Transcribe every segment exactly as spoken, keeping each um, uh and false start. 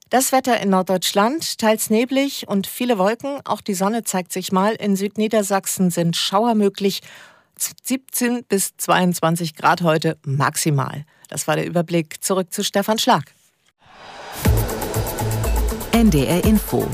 Das Wetter in Norddeutschland, teils neblig und viele Wolken. Auch die Sonne zeigt sich mal. In Südniedersachsen sind Schauer möglich. siebzehn bis zweiundzwanzig Grad heute maximal. Das war der Überblick. Zurück zu Stefan Schlag. N D R Info.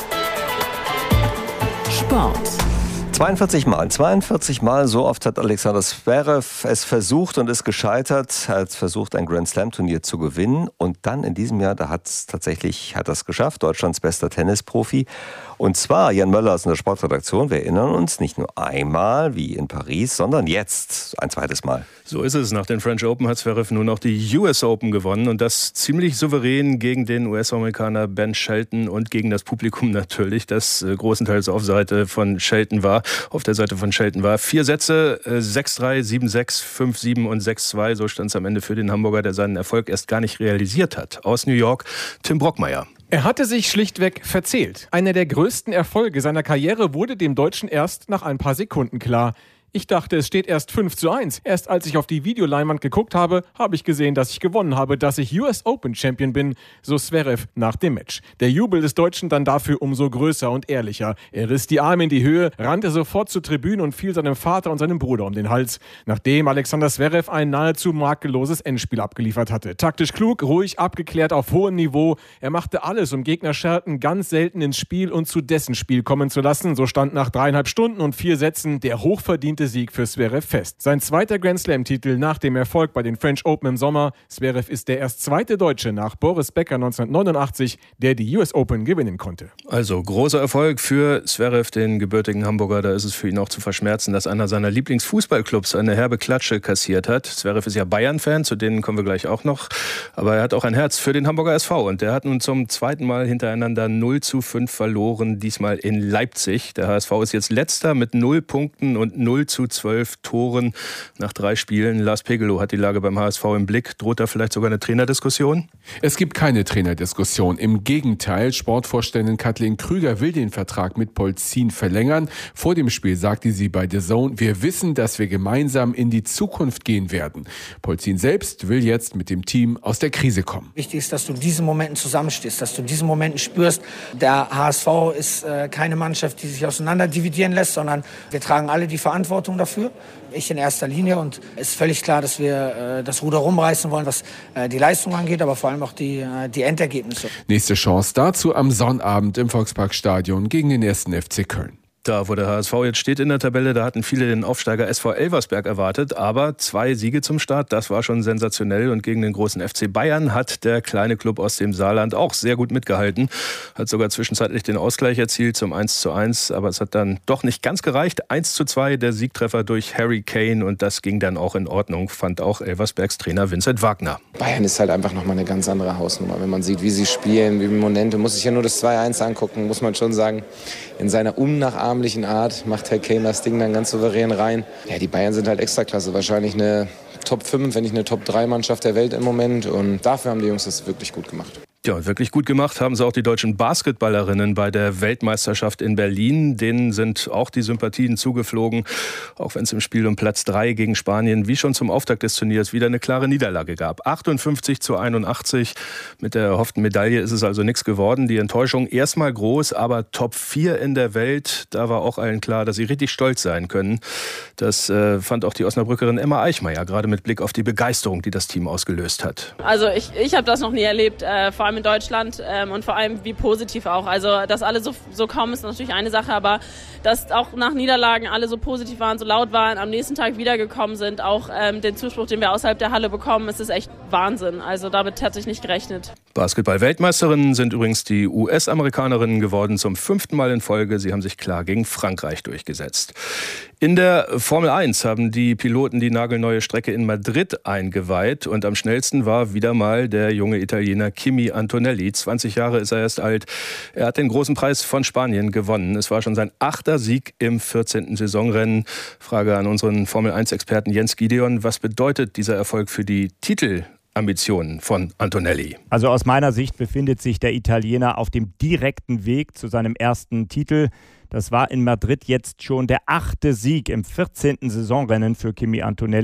Sport. zweiundvierzig Mal, zweiundvierzig Mal, so oft hat Alexander Zverev es versucht und ist gescheitert. Er hat versucht, ein Grand-Slam-Turnier zu gewinnen. Und dann in diesem Jahr, da hat es tatsächlich, hat er es geschafft, Deutschlands bester Tennisprofi. Und zwar, Jan Möller aus der Sportredaktion, wir erinnern uns, nicht nur einmal wie in Paris, sondern jetzt ein zweites Mal. So ist es. Nach den French Open hat Zverev nun auch die U S Open gewonnen und das ziemlich souverän gegen den U S-Amerikaner Ben Shelton und gegen das Publikum natürlich, das äh, großenteils auf Seite von Shelton war, auf der Seite von Shelton war. Vier Sätze, äh, sechs drei, sieben sechs, fünf sieben und sechs zwei, so stand es am Ende für den Hamburger, der seinen Erfolg erst gar nicht realisiert hat. Aus New York, Tim Brockmeier. Er hatte sich schlichtweg verzählt. Einer der größten Erfolge seiner Karriere wurde dem Deutschen erst nach ein paar Sekunden klar. Ich dachte, es steht erst fünf zu eins. Erst als ich auf die Videoleinwand geguckt habe, habe ich gesehen, dass ich gewonnen habe, dass ich U S Open Champion bin, so Zverev nach dem Match. Der Jubel des Deutschen dann dafür umso größer und ehrlicher. Er riss die Arme in die Höhe, rannte sofort zur Tribüne und fiel seinem Vater und seinem Bruder um den Hals, nachdem Alexander Zverev ein nahezu makelloses Endspiel abgeliefert hatte. Taktisch klug, ruhig, abgeklärt, auf hohem Niveau. Er machte alles, um Gegner Shelton ganz selten ins Spiel und zu dessen Spiel kommen zu lassen. So stand nach dreieinhalb Stunden und vier Sätzen der hochverdiente Sieg für Zverev fest. Sein zweiter Grand-Slam-Titel nach dem Erfolg bei den French Open im Sommer. Zverev ist der erst zweite Deutsche nach Boris Becker neunzehnhundertneunundachtzig, der die U S Open gewinnen konnte. Also großer Erfolg für Zverev, den gebürtigen Hamburger. Da ist es für ihn auch zu verschmerzen, dass einer seiner Lieblingsfußballclubs eine herbe Klatsche kassiert hat. Zverev ist ja Bayern-Fan, zu denen kommen wir gleich auch noch. Aber er hat auch ein Herz für den Hamburger S V und der hat nun zum zweiten Mal hintereinander null zu fünf verloren, diesmal in Leipzig. Der H S V ist jetzt letzter mit null Punkten und null zu zwölf Toren nach drei Spielen. Lars Pegelow hat die Lage beim H S V im Blick. Droht da vielleicht sogar eine Trainerdiskussion? Es gibt keine Trainerdiskussion. Im Gegenteil, Sportvorständin Kathleen Krüger will den Vertrag mit Polzin verlängern. Vor dem Spiel sagte sie bei The Zone, wir wissen, dass wir gemeinsam in die Zukunft gehen werden. Polzin selbst will jetzt mit dem Team aus der Krise kommen. Wichtig ist, dass du in diesen Momenten zusammenstehst, dass du in diesen Momenten spürst, der H S V ist äh, keine Mannschaft, die sich auseinander dividieren lässt, sondern wir tragen alle die Verantwortung dafür. Ich in erster Linie und es ist völlig klar, dass wir äh, das Ruder rumreißen wollen, was äh, die Leistung angeht, aber vor allem auch die, äh, die Endergebnisse. Nächste Chance dazu am Sonnabend im Volksparkstadion gegen den ersten F C Köln. Da, wo der H S V jetzt steht in der Tabelle, da hatten viele den Aufsteiger S V Elversberg erwartet. Aber zwei Siege zum Start, das war schon sensationell. Und gegen den großen F C Bayern hat der kleine Club aus dem Saarland auch sehr gut mitgehalten. Hat sogar zwischenzeitlich den Ausgleich erzielt zum eins zu eins. Aber es hat dann doch nicht ganz gereicht. eins zu zwei, der Siegtreffer durch Harry Kane. Und das ging dann auch in Ordnung, fand auch Elversbergs Trainer Vincent Wagner. Bayern ist halt einfach nochmal eine ganz andere Hausnummer. Wenn man sieht, wie sie spielen, wie Momente, muss ich ja nur das zwei eins angucken, muss man schon sagen. In seiner unnachahmlichen Art macht Herr Kane das Ding dann ganz souverän rein. Ja, die Bayern sind halt Extraklasse. Wahrscheinlich eine Top fünf, wenn nicht eine Top drei Mannschaft der Welt im Moment. Und dafür haben die Jungs das wirklich gut gemacht. Ja, wirklich gut gemacht haben sie auch die deutschen Basketballerinnen bei der Weltmeisterschaft in Berlin. Denen sind auch die Sympathien zugeflogen, auch wenn es im Spiel um Platz drei gegen Spanien, wie schon zum Auftakt des Turniers, wieder eine klare Niederlage gab. achtundfünfzig zu einundachtzig. Mit der erhofften Medaille ist es also nichts geworden. Die Enttäuschung erstmal groß, aber Top vier in der Welt, da war auch allen klar, dass sie richtig stolz sein können. Das äh, fand auch die Osnabrückerin Emma Eichmeier, gerade mit Blick auf die Begeisterung, die das Team ausgelöst hat. Also ich, ich habe das noch nie erlebt, äh, vor allem in Deutschland ähm, und vor allem wie positiv auch. Also, dass alle so, so kommen, ist natürlich eine Sache, aber dass auch nach Niederlagen alle so positiv waren, so laut waren, am nächsten Tag wiedergekommen sind, auch ähm, den Zuspruch, den wir außerhalb der Halle bekommen, ist es echt Wahnsinn. Also damit hat sich nicht gerechnet. Basketball-Weltmeisterinnen sind übrigens die U S-Amerikanerinnen geworden, zum fünften Mal in Folge. Sie haben sich klar gegen Frankreich durchgesetzt. In der Formel eins haben die Piloten die nagelneue Strecke in Madrid eingeweiht und am schnellsten war wieder mal der junge Italiener Kimi Antonelli. zwanzig Jahre ist er erst alt. Er hat den großen Preis von Spanien gewonnen. Es war schon sein achter Sieg im vierzehnten Saisonrennen. Frage an unseren Formel eins Experten Jens Gideon. Was bedeutet dieser Erfolg für die Titelambitionen von Antonelli? Also aus meiner Sicht befindet sich der Italiener auf dem direkten Weg zu seinem ersten Titel. Das war in Madrid jetzt schon der achte Sieg im vierzehnten Saisonrennen für Kimi Antonelli.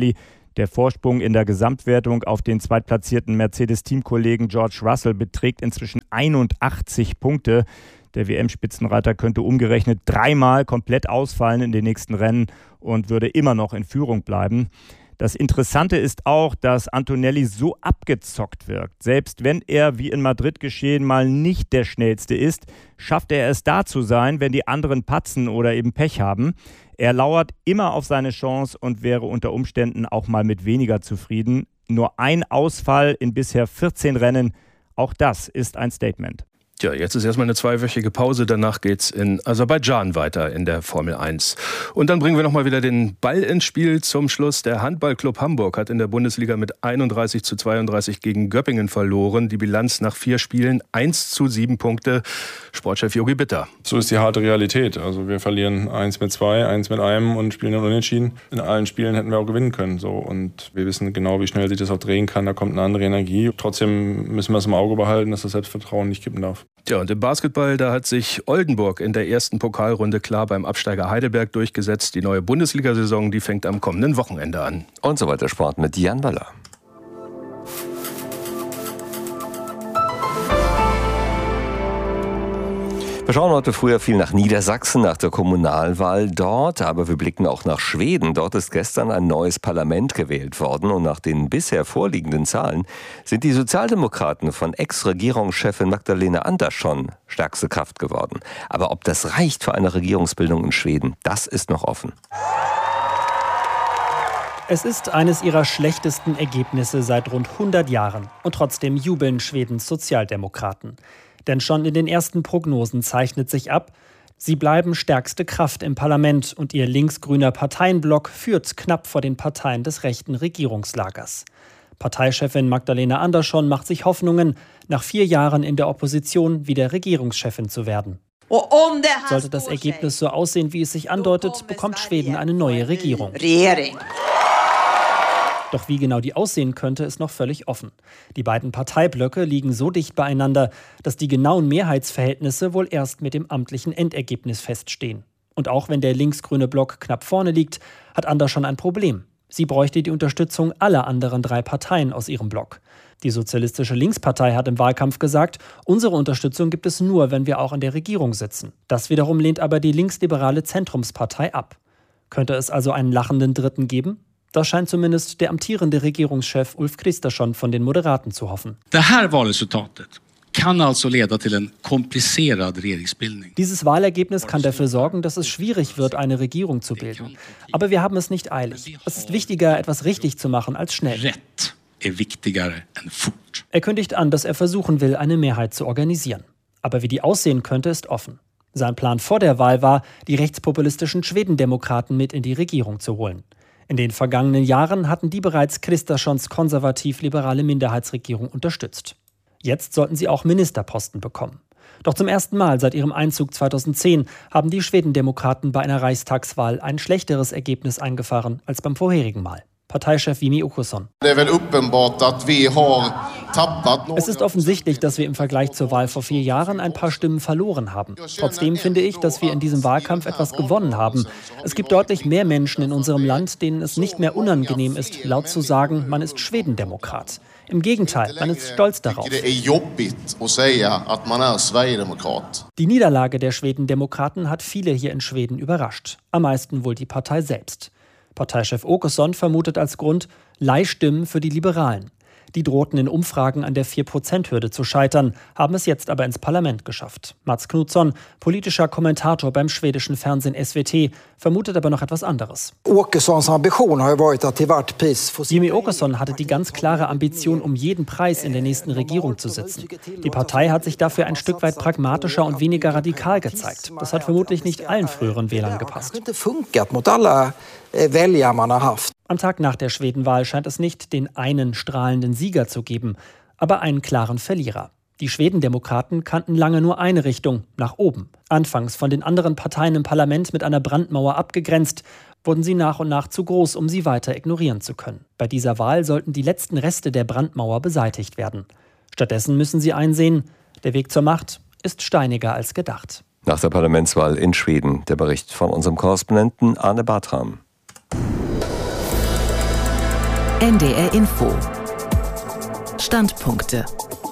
Der Vorsprung in der Gesamtwertung auf den zweitplatzierten Mercedes-Teamkollegen George Russell beträgt inzwischen einundachtzig Punkte. Der W M-Spitzenreiter könnte umgerechnet dreimal komplett ausfallen in den nächsten Rennen und würde immer noch in Führung bleiben. Das Interessante ist auch, dass Antonelli so abgezockt wirkt. Selbst wenn er, wie in Madrid geschehen, mal nicht der Schnellste ist, schafft er es da zu sein, wenn die anderen patzen oder eben Pech haben. Er lauert immer auf seine Chance und wäre unter Umständen auch mal mit weniger zufrieden. Nur ein Ausfall in bisher vierzehn Rennen, auch das ist ein Statement. Ja, jetzt ist erstmal eine zweiwöchige Pause, danach geht's in Aserbaidschan weiter in der Formel eins. Und dann bringen wir nochmal wieder den Ball ins Spiel zum Schluss. Der Handballclub Hamburg hat in der Bundesliga mit einunddreißig zu zweiunddreißig gegen Göppingen verloren. Die Bilanz nach vier Spielen eins zu sieben Punkte. Sportchef Jogi Bitter. So ist die harte Realität. Also wir verlieren eins mit zwei, eins mit einem und spielen dann unentschieden. In allen Spielen hätten wir auch gewinnen können. So. Und wir wissen genau, wie schnell sich das auch drehen kann. Da kommt eine andere Energie. Trotzdem müssen wir es im Auge behalten, dass das Selbstvertrauen nicht kippen darf. Ja, und im Basketball, da hat sich Oldenburg in der ersten Pokalrunde klar beim Absteiger Heidelberg durchgesetzt. Die neue Bundesliga-Saison, die fängt am kommenden Wochenende an. Und so weiter Sport mit Jan Böller. Wir schauen heute früher viel nach Niedersachsen, nach der Kommunalwahl dort, aber wir blicken auch nach Schweden. Dort ist gestern ein neues Parlament gewählt worden und nach den bisher vorliegenden Zahlen sind die Sozialdemokraten von Ex-Regierungschefin Magdalena Andersson stärkste Kraft geworden. Aber ob das reicht für eine Regierungsbildung in Schweden, das ist noch offen. Es ist eines ihrer schlechtesten Ergebnisse seit rund hundert Jahren und trotzdem jubeln Schwedens Sozialdemokraten. Denn schon in den ersten Prognosen zeichnet sich ab, sie bleiben stärkste Kraft im Parlament und ihr linksgrüner Parteienblock führt knapp vor den Parteien des rechten Regierungslagers. Parteichefin Magdalena Andersson macht sich Hoffnungen, nach vier Jahren in der Opposition wieder Regierungschefin zu werden. Sollte das Ergebnis so aussehen, wie es sich andeutet, bekommt Schweden eine neue Regierung. Doch wie genau die aussehen könnte, ist noch völlig offen. Die beiden Parteiblöcke liegen so dicht beieinander, dass die genauen Mehrheitsverhältnisse wohl erst mit dem amtlichen Endergebnis feststehen. Und auch wenn der linksgrüne Block knapp vorne liegt, hat Andersson ein Problem. Sie bräuchte die Unterstützung aller anderen drei Parteien aus ihrem Block. Die Sozialistische Linkspartei hat im Wahlkampf gesagt, unsere Unterstützung gibt es nur, wenn wir auch in der Regierung sitzen. Das wiederum lehnt aber die linksliberale Zentrumspartei ab. Könnte es also einen lachenden Dritten geben? Das scheint zumindest der amtierende Regierungschef Ulf Kristersson von den Moderaten zu hoffen. Det här valresultatet kan alltså leda till en komplicerad regeringsbildning. Dieses Wahlergebnis kann dafür sorgen, dass es schwierig wird, eine Regierung zu bilden. Aber wir haben es nicht eilig. Es ist wichtiger, etwas richtig zu machen, als schnell. Rätt är viktigare än fort. Er kündigt an, dass er versuchen will, eine Mehrheit zu organisieren. Aber wie die aussehen könnte, ist offen. Sein Plan vor der Wahl war, die rechtspopulistischen Schwedendemokraten mit in die Regierung zu holen. In den vergangenen Jahren hatten die bereits Kristerssons konservativ-liberale Minderheitsregierung unterstützt. Jetzt sollten sie auch Ministerposten bekommen. Doch zum ersten Mal seit ihrem Einzug zweitausendzehn haben die Schwedendemokraten bei einer Reichstagswahl ein schlechteres Ergebnis eingefahren als beim vorherigen Mal. Parteichef Jimmie Åkesson. Es ist offensichtlich, dass wir im Vergleich zur Wahl vor vier Jahren ein paar Stimmen verloren haben. Trotzdem finde ich, dass wir in diesem Wahlkampf etwas gewonnen haben. Es gibt deutlich mehr Menschen in unserem Land, denen es nicht mehr unangenehm ist, laut zu sagen, man ist Schwedendemokrat. Im Gegenteil, man ist stolz darauf. Die Niederlage der Schwedendemokraten hat viele hier in Schweden überrascht. Am meisten wohl die Partei selbst. Parteichef Åkesson vermutet als Grund Leihstimmen für die Liberalen. Die drohten in Umfragen an der vier Prozent Hürde zu scheitern, haben es jetzt aber ins Parlament geschafft. Mats Knutsson, politischer Kommentator beim schwedischen Fernsehen S V T, vermutet aber noch etwas anderes. Jimmie Åkesson hatte die ganz klare Ambition, um jeden Preis in der nächsten Regierung zu sitzen. Die Partei hat sich dafür ein Stück weit pragmatischer und weniger radikal gezeigt. Das hat vermutlich nicht allen früheren Wählern gepasst. Am Tag nach der Schwedenwahl scheint es nicht den einen strahlenden Sieger zu geben, aber einen klaren Verlierer. Die Schwedendemokraten kannten lange nur eine Richtung, nach oben. Anfangs von den anderen Parteien im Parlament mit einer Brandmauer abgegrenzt, wurden sie nach und nach zu groß, um sie weiter ignorieren zu können. Bei dieser Wahl sollten die letzten Reste der Brandmauer beseitigt werden. Stattdessen müssen sie einsehen, der Weg zur Macht ist steiniger als gedacht. Nach der Parlamentswahl in Schweden, der Bericht von unserem Korrespondenten Arne Bartram. N D R Info. Standpunkte.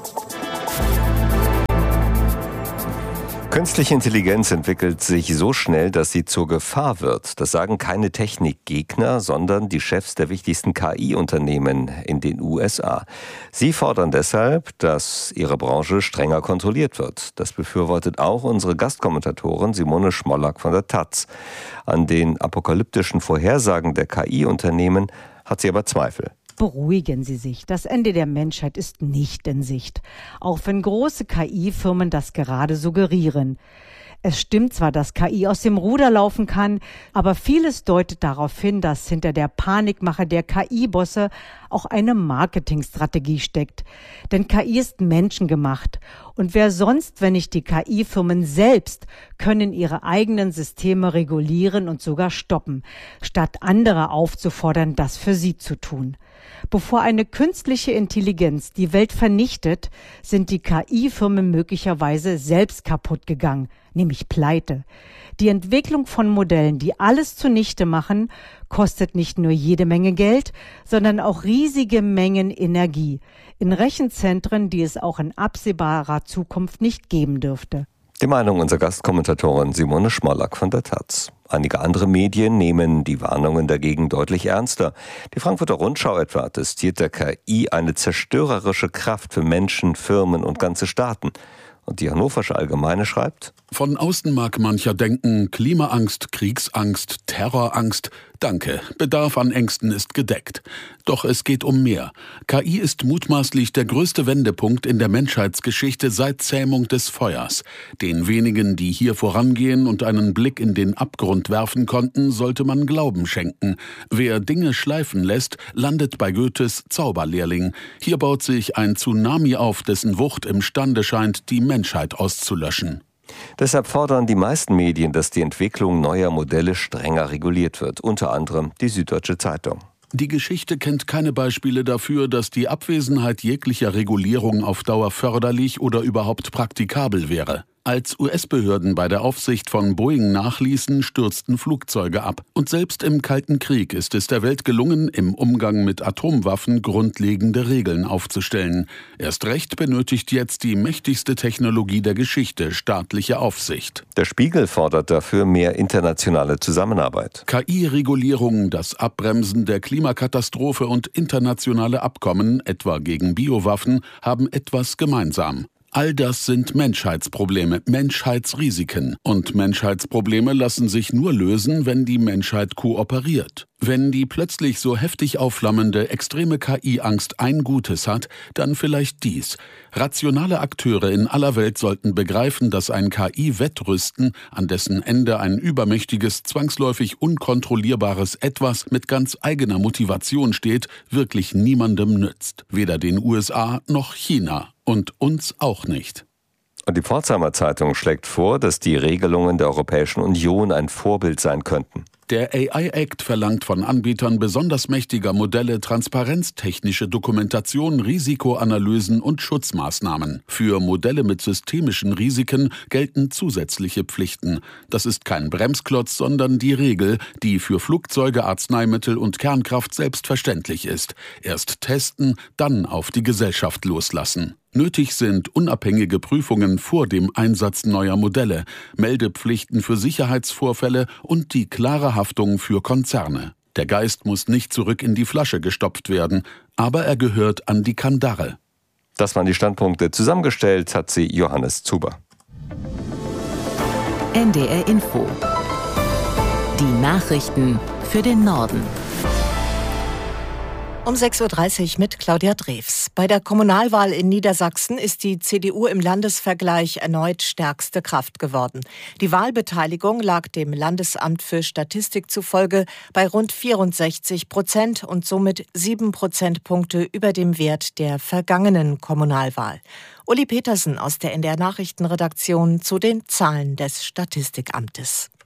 Künstliche Intelligenz entwickelt sich so schnell, dass sie zur Gefahr wird. Das sagen keine Technikgegner, sondern die Chefs der wichtigsten K I-Unternehmen in den U S A. Sie fordern deshalb, dass ihre Branche strenger kontrolliert wird. Das befürwortet auch unsere Gastkommentatorin Simone Schmollack von der Taz. An den apokalyptischen Vorhersagen der K I-Unternehmen hat sie aber Zweifel. Beruhigen Sie sich, das Ende der Menschheit ist nicht in Sicht, auch wenn große K I-Firmen das gerade suggerieren. Es stimmt zwar, dass K I aus dem Ruder laufen kann, aber vieles deutet darauf hin, dass hinter der Panikmache der K I-Bosse auch eine Marketingstrategie steckt. Denn K I ist menschengemacht. Und wer sonst, wenn nicht die K I-Firmen selbst, können ihre eigenen Systeme regulieren und sogar stoppen, statt andere aufzufordern, das für sie zu tun. Bevor eine künstliche Intelligenz die Welt vernichtet, sind die K I-Firmen möglicherweise selbst kaputt gegangen, nämlich pleite. Die Entwicklung von Modellen, die alles zunichte machen, kostet nicht nur jede Menge Geld, sondern auch riesige Mengen Energie in Rechenzentren, die es auch in absehbarer Zukunft nicht geben dürfte. Die Meinung unserer Gastkommentatorin Simone Schmollack von der Taz. Einige andere Medien nehmen die Warnungen dagegen deutlich ernster. Die Frankfurter Rundschau etwa attestiert der K I eine zerstörerische Kraft für Menschen, Firmen und ganze Staaten. Und die Hannoversche Allgemeine schreibt: Von außen mag mancher denken, Klimaangst, Kriegsangst, Terrorangst. Danke, Bedarf an Ängsten ist gedeckt. Doch es geht um mehr. K I ist mutmaßlich der größte Wendepunkt in der Menschheitsgeschichte seit Zähmung des Feuers. Den wenigen, die hier vorangehen und einen Blick in den Abgrund werfen konnten, sollte man Glauben schenken. Wer Dinge schleifen lässt, landet bei Goethes Zauberlehrling. Hier baut sich ein Tsunami auf, dessen Wucht imstande scheint, die Menschheit auszulöschen. Deshalb fordern die meisten Medien, dass die Entwicklung neuer Modelle strenger reguliert wird, unter anderem die Süddeutsche Zeitung. Die Geschichte kennt keine Beispiele dafür, dass die Abwesenheit jeglicher Regulierung auf Dauer förderlich oder überhaupt praktikabel wäre. Als U S-Behörden bei der Aufsicht von Boeing nachließen, stürzten Flugzeuge ab. Und selbst im Kalten Krieg ist es der Welt gelungen, im Umgang mit Atomwaffen grundlegende Regeln aufzustellen. Erst recht benötigt jetzt die mächtigste Technologie der Geschichte staatliche Aufsicht. Der Spiegel fordert dafür mehr internationale Zusammenarbeit. K I-Regulierung, das Abbremsen der Klimakatastrophe und internationale Abkommen, etwa gegen Biowaffen, haben etwas gemeinsam. All das sind Menschheitsprobleme, Menschheitsrisiken. Und Menschheitsprobleme lassen sich nur lösen, wenn die Menschheit kooperiert. Wenn die plötzlich so heftig aufflammende extreme K I-Angst ein Gutes hat, dann vielleicht dies. Rationale Akteure in aller Welt sollten begreifen, dass ein K I-Wettrüsten, an dessen Ende ein übermächtiges, zwangsläufig unkontrollierbares Etwas mit ganz eigener Motivation steht, wirklich niemandem nützt. Weder den U S A noch China. Und uns auch nicht. Und die Pforzheimer Zeitung schlägt vor, dass die Regelungen der Europäischen Union ein Vorbild sein könnten. Der A I-Act verlangt von Anbietern besonders mächtiger Modelle Transparenz, technische Dokumentation, Risikoanalysen und Schutzmaßnahmen. Für Modelle mit systemischen Risiken gelten zusätzliche Pflichten. Das ist kein Bremsklotz, sondern die Regel, die für Flugzeuge, Arzneimittel und Kernkraft selbstverständlich ist. Erst testen, dann auf die Gesellschaft loslassen. Nötig sind unabhängige Prüfungen vor dem Einsatz neuer Modelle, Meldepflichten für Sicherheitsvorfälle und die klare Haftung für Konzerne. Der Geist muss nicht zurück in die Flasche gestopft werden, aber er gehört an die Kandare. Das waren die Standpunkte. Zusammengestellt hat sie Johannes Zuber. N D R Info. Die Nachrichten für den Norden. Um sechs Uhr dreißig mit Claudia Drews. Bei der Kommunalwahl in Niedersachsen ist die C D U im Landesvergleich erneut stärkste Kraft geworden. Die Wahlbeteiligung lag dem Landesamt für Statistik zufolge bei rund vierundsechzig Prozent und somit sieben Prozentpunkte über dem Wert der vergangenen Kommunalwahl. Uli Petersen aus der N D R Nachrichtenredaktion zu den Zahlen des Statistikamtes.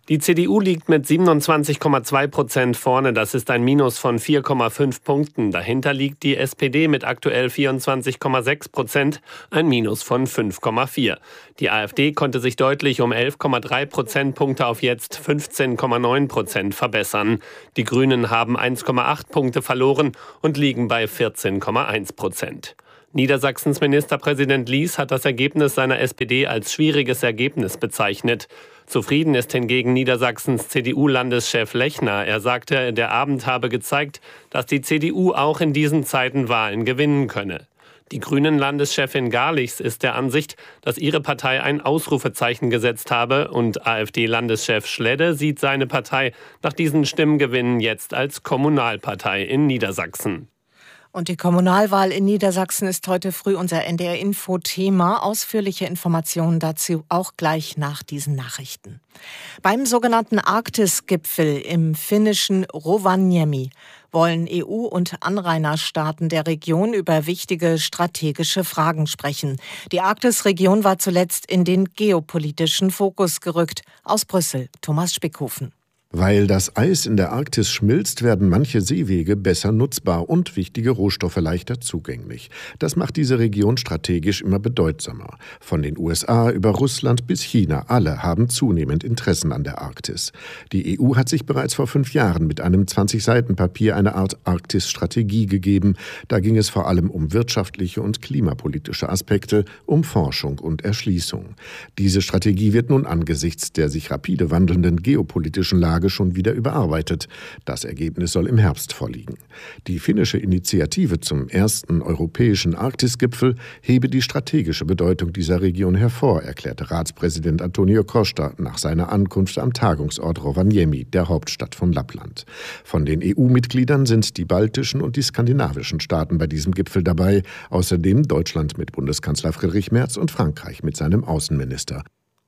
Die C D U liegt mit siebenundzwanzig Komma zwei Prozent vorne. Das ist ein Minus von vier Komma fünf Punkten. Dahinter liegt die S P D mit aktuell vierundzwanzig Komma sechs Prozent, ein Minus von fünf Komma vier. Die AfD konnte sich deutlich um elf Komma drei Prozentpunkte auf jetzt fünfzehn Komma neun Prozent verbessern. Die Grünen haben eins Komma acht Punkte verloren und liegen bei vierzehn Komma eins Prozent. Niedersachsens Ministerpräsident Lies hat das Ergebnis seiner S P D als schwieriges Ergebnis bezeichnet. Zufrieden ist hingegen Niedersachsens C D U-Landeschef Lechner. Er sagte, der Abend habe gezeigt, dass die C D U auch in diesen Zeiten Wahlen gewinnen könne. Die Grünen-Landeschefin Garlichs ist der Ansicht, dass ihre Partei ein Ausrufezeichen gesetzt habe, und AfD-Landeschef Schledde sieht seine Partei nach diesen Stimmengewinnen jetzt als Kommunalpartei in Niedersachsen. Und die Kommunalwahl in Niedersachsen ist heute früh unser N D R-Info-Thema. Ausführliche Informationen dazu auch gleich nach diesen Nachrichten. Beim sogenannten Arktis-Gipfel im finnischen Rovaniemi wollen E U- und Anrainerstaaten der Region über wichtige strategische Fragen sprechen. Die Arktisregion war zuletzt in den geopolitischen Fokus gerückt. Aus Brüssel, Thomas Spickhofen. Weil das Eis in der Arktis schmilzt, werden manche Seewege besser nutzbar und wichtige Rohstoffe leichter zugänglich. Das macht diese Region strategisch immer bedeutsamer. Von den U S A über Russland bis China, alle haben zunehmend Interessen an der Arktis. Die E U hat sich bereits vor fünf Jahren mit einem zwanzig Seiten Papier eine Art Arktis-Strategie gegeben. Da ging es vor allem um wirtschaftliche und klimapolitische Aspekte, um Forschung und Erschließung. Diese Strategie wird nun angesichts der sich rapide wandelnden geopolitischen Lage schon wieder überarbeitet. Das Ergebnis soll im Herbst vorliegen. Die finnische Initiative zum ersten europäischen Arktisgipfel hebe die strategische Bedeutung dieser Region hervor, erklärte Ratspräsident Antonio Costa nach seiner Ankunft am Tagungsort Rovaniemi, der Hauptstadt von Lappland. Von den E U-Mitgliedern sind die baltischen und die skandinavischen Staaten bei diesem Gipfel dabei, außerdem Deutschland mit Bundeskanzler Friedrich Merz und Frankreich mit seinem Außenminister.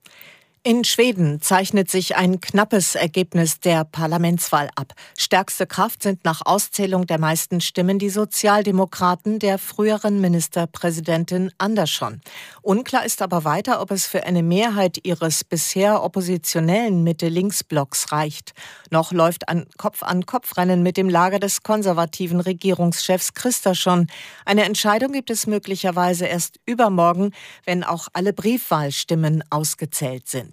In Schweden zeichnet sich ein knappes Ergebnis der Parlamentswahl ab. Stärkste Kraft sind nach Auszählung der meisten Stimmen die Sozialdemokraten der früheren Ministerpräsidentin Andersson. Unklar ist aber weiter, ob es für eine Mehrheit ihres bisher oppositionellen Mitte-Links-Blocks reicht. Noch läuft ein Kopf-an-Kopf-Rennen mit dem Lager des konservativen Regierungschefs Kristersson. Eine Entscheidung gibt es möglicherweise erst übermorgen, wenn auch alle Briefwahlstimmen ausgezählt sind.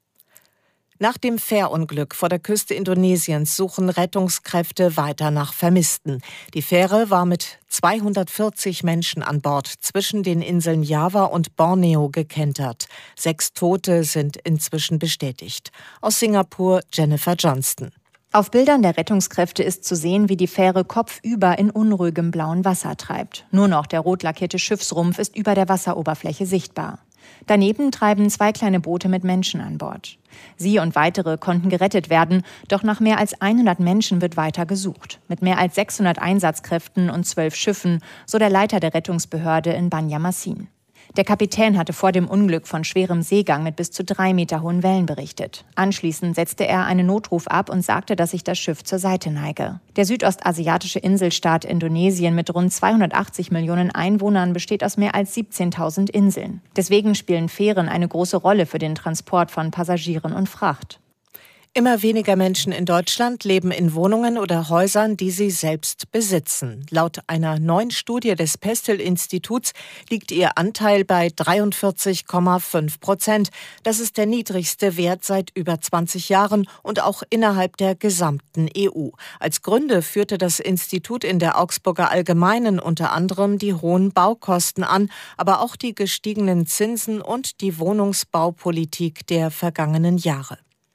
Nach dem Fährunglück vor der Küste Indonesiens suchen Rettungskräfte weiter nach Vermissten. Die Fähre war mit zweihundertvierzig Menschen an Bord zwischen den Inseln Java und Borneo gekentert. Sechs Tote sind inzwischen bestätigt. Aus Singapur Jennifer Johnston. Auf Bildern der Rettungskräfte ist zu sehen, wie die Fähre kopfüber in unruhigem blauen Wasser treibt. Nur noch der rot lackierte Schiffsrumpf ist über der Wasseroberfläche sichtbar. Daneben treiben zwei kleine Boote mit Menschen an Bord. Sie und weitere konnten gerettet werden, doch nach mehr als hundert Menschen wird weiter gesucht. Mit mehr als sechshundert Einsatzkräften und zwölf Schiffen, so der Leiter der Rettungsbehörde in Banjarmasin. Der Kapitän hatte vor dem Unglück von schwerem Seegang mit bis zu drei Meter hohen Wellen berichtet. Anschließend setzte er einen Notruf ab und sagte, dass sich das Schiff zur Seite neige. Der südostasiatische Inselstaat Indonesien mit rund zweihundertachtzig Millionen Einwohnern besteht aus mehr als siebzehntausend Inseln. Deswegen spielen Fähren eine große Rolle für den Transport von Passagieren und Fracht. Immer weniger Menschen in Deutschland leben in Wohnungen oder Häusern, die sie selbst besitzen. Laut einer neuen Studie des Pestel-Instituts liegt ihr Anteil bei dreiundvierzig Komma fünf Prozent. Das ist der niedrigste Wert seit über zwanzig Jahren und auch innerhalb der gesamten E U. Als Gründe führte das Institut in der Augsburger Allgemeinen unter anderem die hohen Baukosten an, aber auch die gestiegenen Zinsen und die Wohnungsbaupolitik der vergangenen Jahre.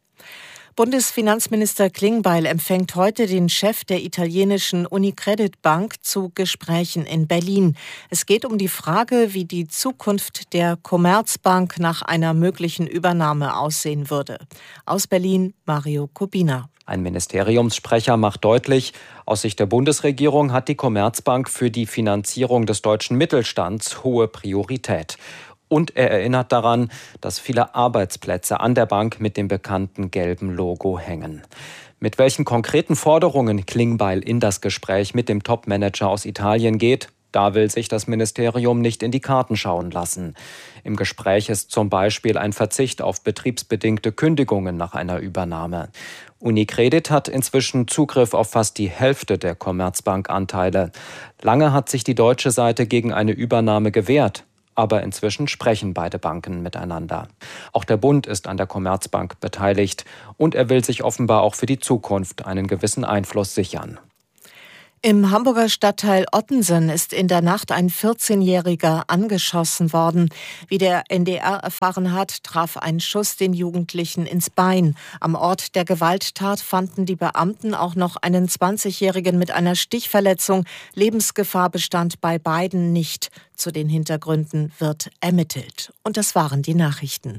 Bundesfinanzminister Klingbeil empfängt heute den Chef der italienischen Unicredit Bank zu Gesprächen in Berlin. Es geht um die Frage, wie die Zukunft der Commerzbank nach einer möglichen Übernahme aussehen würde. Aus Berlin Mario Kubina. Ein Ministeriumssprecher macht deutlich, aus Sicht der Bundesregierung hat die Commerzbank für die Finanzierung des deutschen Mittelstands hohe Priorität. Und er erinnert daran, dass viele Arbeitsplätze an der Bank mit dem bekannten gelben Logo hängen. Mit welchen konkreten Forderungen Klingbeil in das Gespräch mit dem Top-Manager aus Italien geht, Da will sich das Ministerium nicht in die Karten schauen lassen. Im Gespräch ist zum Beispiel ein Verzicht auf betriebsbedingte Kündigungen nach einer Übernahme. UniCredit hat inzwischen Zugriff auf fast die Hälfte der Commerzbank-Anteile. Lange hat sich die deutsche Seite gegen eine Übernahme gewehrt. Aber inzwischen sprechen beide Banken miteinander. Auch der Bund ist an der Commerzbank beteiligt und er will sich offenbar auch für die Zukunft einen gewissen Einfluss sichern. Im Hamburger Stadtteil Ottensen ist in der Nacht ein vierzehnjähriger angeschossen worden. Wie der N D R erfahren hat, traf ein Schuss den Jugendlichen ins Bein. Am Ort der Gewalttat fanden die Beamten auch noch einen zwanzigjährigen mit einer Stichverletzung. Lebensgefahr bestand bei beiden nicht. Zu den Hintergründen wird ermittelt. Und das waren die Nachrichten.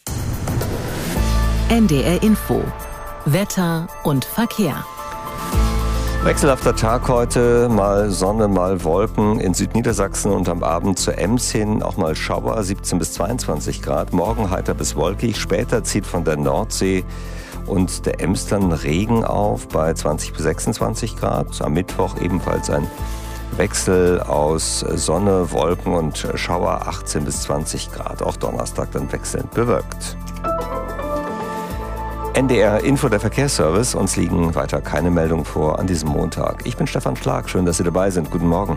N D R Info. Wetter und Verkehr. Wechselhafter Tag heute, mal Sonne, mal Wolken in Südniedersachsen und am Abend zur Ems hin auch mal Schauer, siebzehn bis zweiundzwanzig Grad. Morgen heiter bis wolkig, später zieht von der Nordsee und der Ems dann Regen auf bei zwanzig bis sechsundzwanzig Grad. Am Mittwoch ebenfalls ein Wechsel aus Sonne, Wolken und Schauer, achtzehn bis zwanzig Grad. Auch Donnerstag dann wechselnd bewölkt. N D R Info, der Verkehrsservice. Uns liegen weiter keine Meldungen vor an diesem Montag. Ich bin Stefan Schlag. Schön, dass Sie dabei sind. Guten Morgen.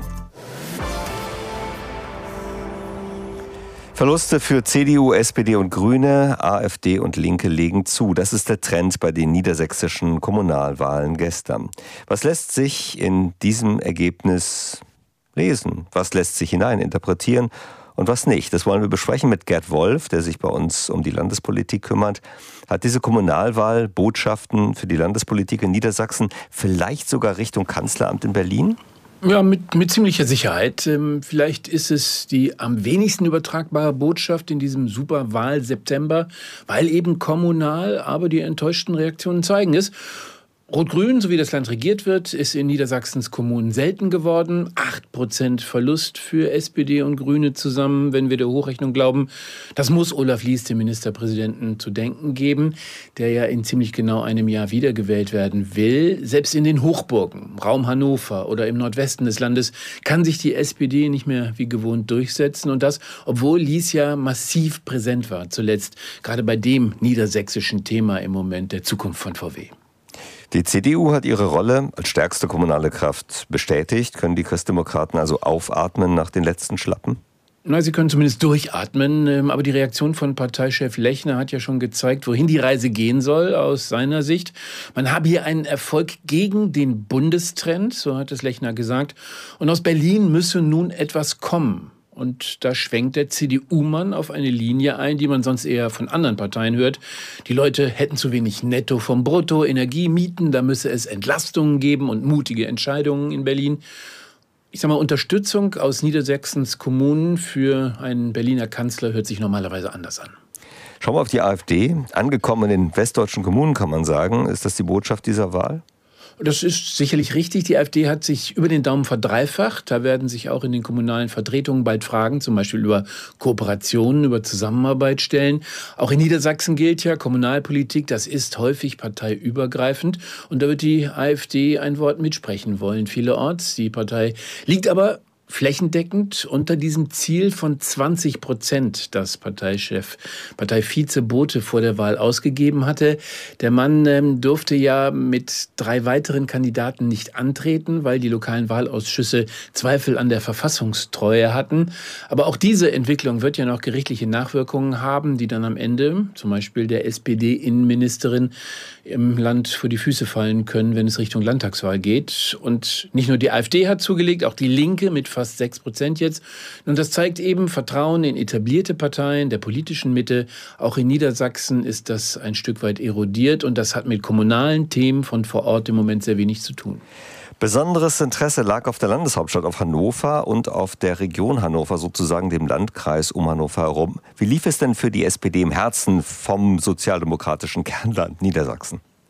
Verluste für C D U, S P D und Grüne, AfD und Linke legen zu. Das ist der Trend bei den niedersächsischen Kommunalwahlen gestern. Was lässt sich in diesem Ergebnis lesen? Was lässt sich hineininterpretieren? Und was nicht? Das wollen wir besprechen mit Gerd Wolf, der sich bei uns um die Landespolitik kümmert. Hat diese Kommunalwahl Botschaften für die Landespolitik in Niedersachsen vielleicht sogar Richtung Kanzleramt in Berlin? Ja, mit, mit ziemlicher Sicherheit. Ähm, vielleicht ist es die am wenigsten übertragbare Botschaft in diesem Superwahl-September, weil eben kommunal, aber die enttäuschten Reaktionen zeigen es. Rot-Grün, so wie das Land regiert wird, ist in Niedersachsens Kommunen selten geworden. acht Prozent Verlust für S P D und Grüne zusammen, wenn wir der Hochrechnung glauben. Das muss Olaf Lies, dem Ministerpräsidenten, zu denken geben, der ja in ziemlich genau einem Jahr wiedergewählt werden will. Selbst in den Hochburgen, Raum Hannover oder im Nordwesten des Landes, kann sich die S P D nicht mehr wie gewohnt durchsetzen. Und das, obwohl Lies ja massiv präsent war, zuletzt gerade bei dem niedersächsischen Thema im Moment der Zukunft von V W. Die C D U hat ihre Rolle als stärkste kommunale Kraft bestätigt. Können die Christdemokraten also aufatmen nach den letzten Schlappen? Na, sie können zumindest durchatmen. Aber die Reaktion von Parteichef Lechner hat ja schon gezeigt, wohin die Reise gehen soll aus seiner Sicht. Man habe hier einen Erfolg gegen den Bundestrend, so hat es Lechner gesagt. Und aus Berlin müsse nun etwas kommen. Und da schwenkt der C D U-Mann auf eine Linie ein, die man sonst eher von anderen Parteien hört. Die Leute hätten zu wenig Netto vom Brutto, Energie, Mieten, da müsse es Entlastungen geben und mutige Entscheidungen in Berlin. Ich sag mal, Unterstützung aus Niedersachsens Kommunen für einen Berliner Kanzler hört sich normalerweise anders an. Schauen wir auf die AfD. Angekommen in den westdeutschen Kommunen, kann man sagen. Ist das die Botschaft dieser Wahl? Das ist sicherlich richtig. Die AfD hat sich über den Daumen verdreifacht. Da werden sich auch in den kommunalen Vertretungen bald Fragen, zum Beispiel über Kooperationen, über Zusammenarbeit stellen. Auch in Niedersachsen gilt ja, Kommunalpolitik, das ist häufig parteiübergreifend. Und da wird die AfD ein Wort mitsprechen wollen, vielerorts. Die Partei liegt aber flächendeckend unter diesem Ziel von zwanzig Prozent, das Parteichef, Parteivize Bote vor der Wahl ausgegeben hatte. Der Mann ähm, durfte ja mit drei weiteren Kandidaten nicht antreten, weil die lokalen Wahlausschüsse Zweifel an der Verfassungstreue hatten. Aber auch diese Entwicklung wird ja noch gerichtliche Nachwirkungen haben, die dann am Ende, zum Beispiel der S P D-Innenministerin, im Land vor die Füße fallen können, wenn es Richtung Landtagswahl geht. Und nicht nur die AfD hat zugelegt, auch die Linke mit fast sechs Prozent jetzt. Und das zeigt eben Vertrauen in etablierte Parteien der politischen Mitte. Auch in Niedersachsen ist das ein Stück weit erodiert und das hat mit kommunalen Themen von vor Ort im Moment sehr wenig zu tun. Besonderes Interesse lag auf der Landeshauptstadt, auf Hannover und auf der Region Hannover, sozusagen dem Landkreis um Hannover herum. Wie lief es denn für die S P D im Herzen vom sozialdemokratischen Kernland Niedersachsen?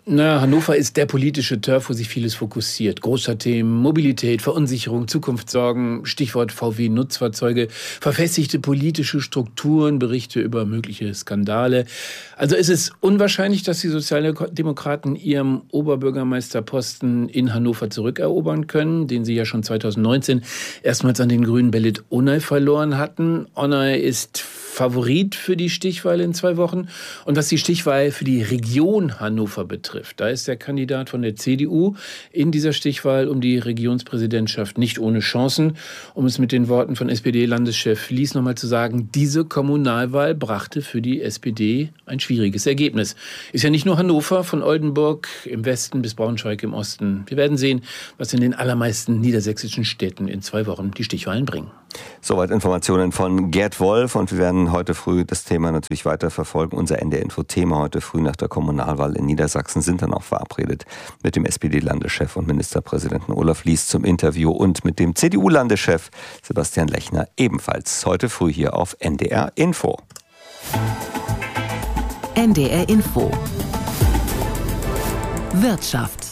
Na, Hannover ist der politische Turf, wo sich vieles fokussiert. Großstadtthemen, Mobilität, Verunsicherung, Zukunftssorgen, Stichwort V W-Nutzfahrzeuge, verfestigte politische Strukturen, Berichte über mögliche Skandale. Also es ist unwahrscheinlich, dass die Sozialdemokraten ihren Oberbürgermeisterposten in Hannover zurückerobern können, den sie ja schon zweitausendneunzehn erstmals an den Grünen Belit Onay verloren hatten. Onay ist Favorit für die Stichwahl in zwei Wochen. Und was die Stichwahl für die Region Hannover betrifft, da ist der Kandidat von der C D U in dieser Stichwahl um die Regionspräsidentschaft nicht ohne Chancen. Um es mit den Worten von S P D-Landeschef Lies nochmal zu sagen, diese Kommunalwahl brachte für die S P D ein schwieriges Ergebnis. Ist ja nicht nur Hannover, von Oldenburg im Westen bis Braunschweig im Osten. Wir werden sehen, was in den allermeisten niedersächsischen Städten in zwei Wochen die Stichwahlen bringen. Soweit Informationen von Gerd Wolf, und wir werden heute früh das Thema natürlich weiter verfolgen. Unser N D R-Info-Thema heute früh nach der Kommunalwahl in Niedersachsen sind dann auch verabredet mit dem S P D-Landeschef und Ministerpräsidenten Olaf Lies zum Interview und mit dem C D U-Landeschef Sebastian Lechner ebenfalls heute früh hier auf N D R-Info. N D R-Info. Wirtschaft.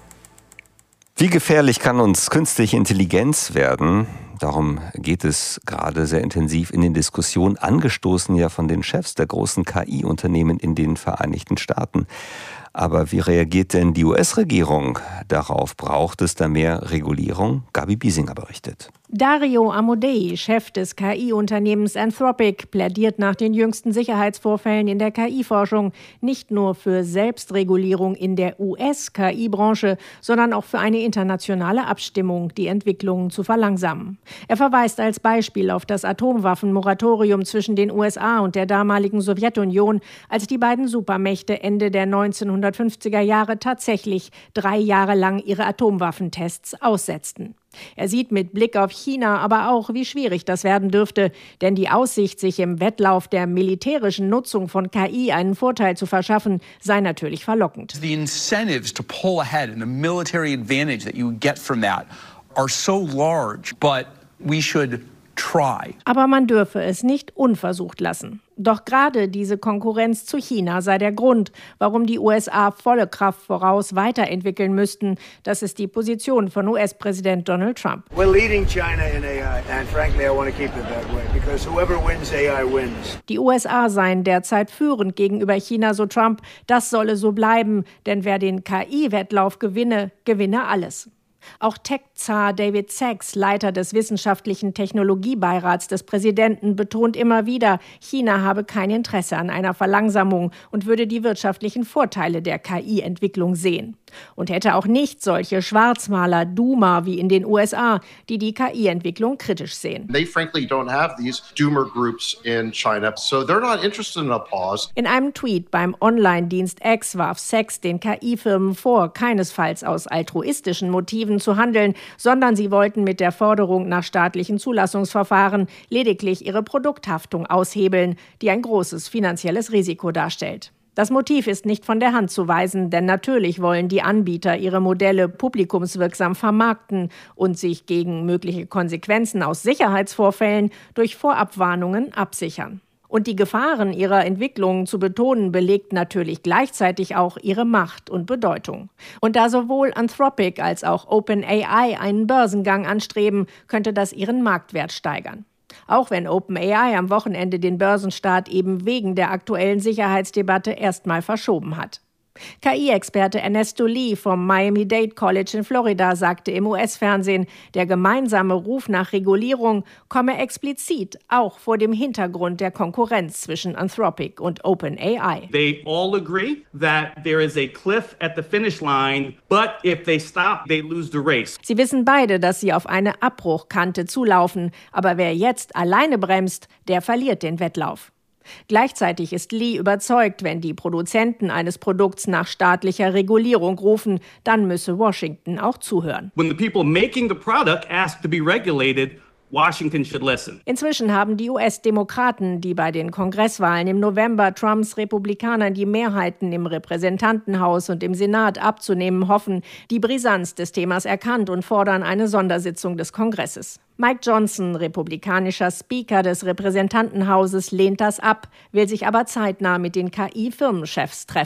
Wie gefährlich kann uns künstliche Intelligenz werden? Darum geht es gerade sehr intensiv in den Diskussionen, angestoßen ja von den Chefs der großen K I-Unternehmen in den Vereinigten Staaten. Aber wie reagiert denn die U S-Regierung darauf? Braucht es da mehr Regulierung? Gabi Biesinger berichtet. Dario Amodei, Chef des K I-Unternehmens Anthropic, plädiert nach den jüngsten Sicherheitsvorfällen in der K I-Forschung nicht nur für Selbstregulierung in der U S-K I-Branche, sondern auch für eine internationale Abstimmung, die Entwicklungen zu verlangsamen. Er verweist als Beispiel auf das Atomwaffenmoratorium zwischen den U S A und der damaligen Sowjetunion, als die beiden Supermächte Ende der neunzehnhundertfünfziger Jahre tatsächlich drei Jahre lang ihre Atomwaffentests aussetzten. Er sieht mit Blick auf China aber auch, wie schwierig das werden dürfte, denn die Aussicht, sich im Wettlauf der militärischen Nutzung von K I einen Vorteil zu verschaffen, sei natürlich verlockend. The incentives to pull ahead and the military advantage that you get from that are so large, but we should try. Aber man dürfe es nicht unversucht lassen. Doch gerade diese Konkurrenz zu China sei der Grund, warum die U S A volle Kraft voraus weiterentwickeln müssten. Das ist die Position von U S-Präsident Donald Trump. We're leading China in A I, and frankly, I want to keep it that way, because whoever wins A I wins. Die U S A seien derzeit führend gegenüber China, so Trump. Das solle so bleiben, denn wer den K I-Wettlauf gewinne, gewinne alles. Auch Tech-Zar David Sachs, Leiter des wissenschaftlichen Technologiebeirats des Präsidenten, betont immer wieder, China habe kein Interesse an einer Verlangsamung und würde die wirtschaftlichen Vorteile der K I-Entwicklung sehen. Und hätte auch nicht solche Schwarzmaler, Doomer wie in den U S A, die die K I-Entwicklung kritisch sehen. They frankly don't have these doomer groups in China, so they're not interested in a pause. In einem Tweet beim Online-Dienst X warf Sachs den K I-Firmen vor, keinesfalls aus altruistischen Motiven zu handeln, sondern sie wollten mit der Forderung nach staatlichen Zulassungsverfahren lediglich ihre Produkthaftung aushebeln, die ein großes finanzielles Risiko darstellt. Das Motiv ist nicht von der Hand zu weisen, denn natürlich wollen die Anbieter ihre Modelle publikumswirksam vermarkten und sich gegen mögliche Konsequenzen aus Sicherheitsvorfällen durch Vorabwarnungen absichern. Und die Gefahren ihrer Entwicklungen zu betonen, belegt natürlich gleichzeitig auch ihre Macht und Bedeutung. Und da sowohl Anthropic als auch OpenAI einen Börsengang anstreben, könnte das ihren Marktwert steigern. Auch wenn OpenAI am Wochenende den Börsenstart eben wegen der aktuellen Sicherheitsdebatte erstmal verschoben hat. K I-Experte Ernesto Lee vom Miami-Dade College in Florida sagte im U S-Fernsehen, der gemeinsame Ruf nach Regulierung komme explizit auch vor dem Hintergrund der Konkurrenz zwischen Anthropic und OpenAI. They all agree that there is a cliff at the finish line, but if they stop, they lose the race. Sie wissen beide, dass sie auf eine Abbruchkante zulaufen, aber wer jetzt alleine bremst, der verliert den Wettlauf. Gleichzeitig ist Lee überzeugt, wenn die Produzenten eines Produkts nach staatlicher Regulierung rufen, dann müsse Washington auch zuhören. When the people making the product ask to be regulated, Washington should listen. Inzwischen haben die U S-Demokraten, die bei den Kongresswahlen im November Trumps Republikanern die Mehrheiten im Repräsentantenhaus und im Senat abzunehmen hoffen, die Brisanz des Themas erkannt und fordern eine Sondersitzung des Kongresses. Mike Johnson, republikanischer Speaker des Repräsentantenhauses, lehnt das ab, will sich aber zeitnah mit den K I-Firmenchefs treffen.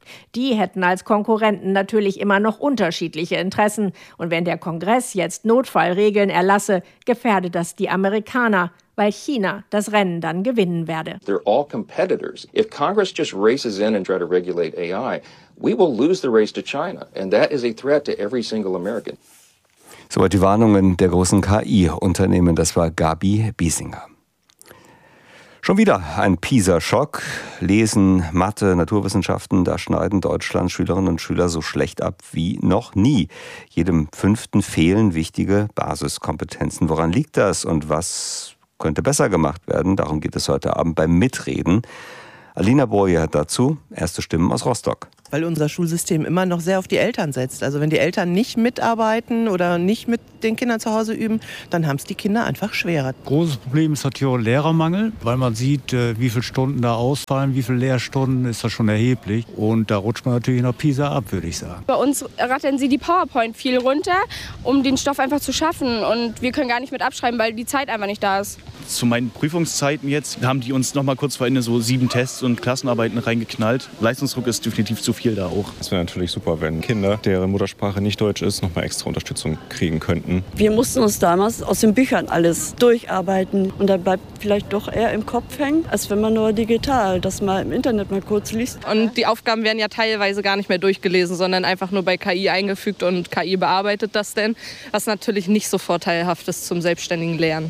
Die hätten als Konkurrenten natürlich immer noch unterschiedliche Interessen. Und wenn der Kongress jetzt Notfallregeln erlasse, gefährde das die Amerikaner, weil China das Rennen dann gewinnen werde. They're all competitors. If Congress just races in and try to regulate A I, we will lose the race to China. And that is a threat to every single American. Soweit die Warnungen der großen K I-Unternehmen. Das war Gabi Biesinger. Schon wieder ein PISA-Schock. Lesen, Mathe, Naturwissenschaften, da schneiden Deutschlands Schülerinnen und Schüler so schlecht ab wie noch nie. Jedem Fünften fehlen wichtige Basiskompetenzen. Woran liegt das und was könnte besser gemacht werden? Darum geht es heute Abend beim Mitreden. Alina Boje hat dazu erste Stimmen aus Rostock. Weil unser Schulsystem immer noch sehr auf die Eltern setzt. Also wenn die Eltern nicht mitarbeiten oder nicht mit den Kindern zu Hause üben, dann haben es die Kinder einfach schwerer. Großes Problem ist natürlich auch Lehrermangel, weil man sieht, wie viele Stunden da ausfallen, wie viele Lehrstunden, ist das schon erheblich. Und da rutscht man natürlich nach PISA ab, würde ich sagen. Bei uns rattern sie die PowerPoint viel runter, um den Stoff einfach zu schaffen. Und wir können gar nicht mit abschreiben, weil die Zeit einfach nicht da ist. Zu meinen Prüfungszeiten jetzt haben die uns noch mal kurz vor Ende so sieben Tests und Klassenarbeiten reingeknallt. Leistungsdruck ist definitiv zu viel da auch. Es wäre natürlich super, wenn Kinder, deren Muttersprache nicht Deutsch ist, noch mal extra Unterstützung kriegen könnten. Wir mussten uns damals aus den Büchern alles durcharbeiten und da bleibt vielleicht doch eher im Kopf hängen, als wenn man nur digital das mal im Internet mal kurz liest. Und die Aufgaben werden ja teilweise gar nicht mehr durchgelesen, sondern einfach nur bei K I eingefügt und K I bearbeitet das denn, was natürlich nicht so vorteilhaft ist zum selbstständigen Lernen.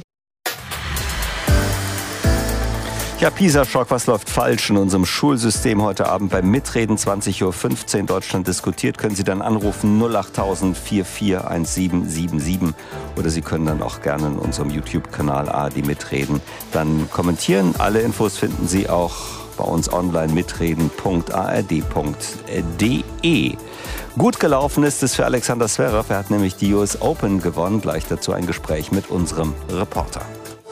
Ja, PISA-Schock, was läuft falsch in unserem Schulsystem? Heute Abend beim Mitreden, zwanzig Uhr fünfzehn, Deutschland diskutiert. Können Sie dann anrufen null acht null vier vier eins sieben sieben sieben oder Sie können dann auch gerne in unserem YouTube-Kanal A R D Mitreden dann kommentieren. Alle Infos finden Sie auch bei uns online mitreden punkt a r d punkt d e. Gut gelaufen ist es für Alexander Zverev. Er hat nämlich die U S Open gewonnen. Gleich dazu ein Gespräch mit unserem Reporter.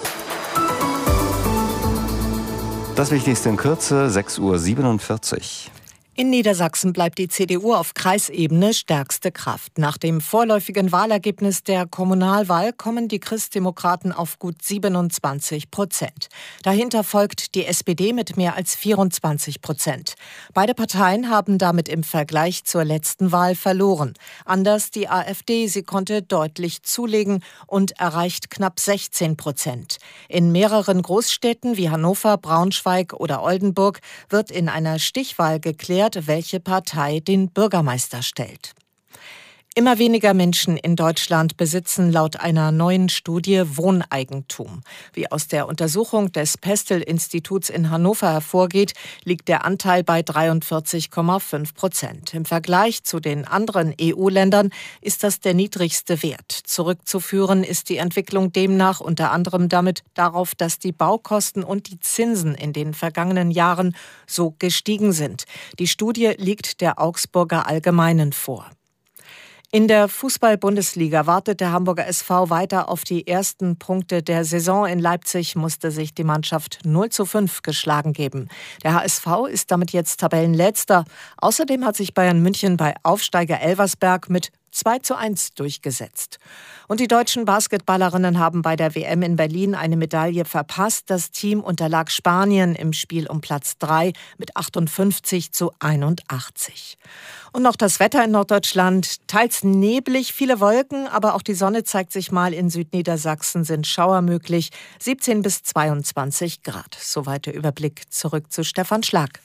Das Wichtigste in Kürze, sechs Uhr siebenundvierzig. In Niedersachsen bleibt die C D U auf Kreisebene stärkste Kraft. Nach dem vorläufigen Wahlergebnis der Kommunalwahl kommen die Christdemokraten auf gut siebenundzwanzig Prozent. Dahinter folgt die S P D mit mehr als vierundzwanzig Prozent. Beide Parteien haben damit im Vergleich zur letzten Wahl verloren. Anders die AfD, sie konnte deutlich zulegen und erreicht knapp sechzehn Prozent. In mehreren Großstädten wie Hannover, Braunschweig oder Oldenburg wird in einer Stichwahl geklärt, welche Partei den Bürgermeister stellt. Immer weniger Menschen in Deutschland besitzen laut einer neuen Studie Wohneigentum. Wie aus der Untersuchung des Pestel-Instituts in Hannover hervorgeht, liegt der Anteil bei dreiundvierzig Komma fünf Prozent. Im Vergleich zu den anderen E U-Ländern ist das der niedrigste Wert. Zurückzuführen ist die Entwicklung demnach unter anderem damit darauf, dass die Baukosten und die Zinsen in den vergangenen Jahren so gestiegen sind. Die Studie liegt der Augsburger Allgemeinen vor. In der Fußball-Bundesliga wartet der Hamburger S V weiter auf die ersten Punkte der Saison. In Leipzig musste sich die Mannschaft null zu fünf geschlagen geben. Der H S V ist damit jetzt Tabellenletzter. Außerdem hat sich Bayern München bei Aufsteiger Elversberg mit zwei zu eins durchgesetzt. Und die deutschen Basketballerinnen haben bei der W M in Berlin eine Medaille verpasst. Das Team unterlag Spanien im Spiel um Platz drei mit achtundfünfzig zu einundachtzig. Und noch das Wetter in Norddeutschland. Teils neblig, viele Wolken, aber auch die Sonne zeigt sich mal. In Südniedersachsen sind Schauer möglich. siebzehn bis zweiundzwanzig Grad. Soweit der Überblick. Zurück zu Stefan Schlag.